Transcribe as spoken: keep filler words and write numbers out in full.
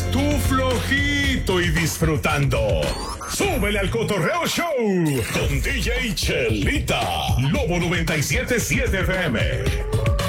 estás tú flojito y disfrutando. ¡Súbele al Cotorreo Show! Con D J Chelita. Lobo noventa y siete punto siete F M.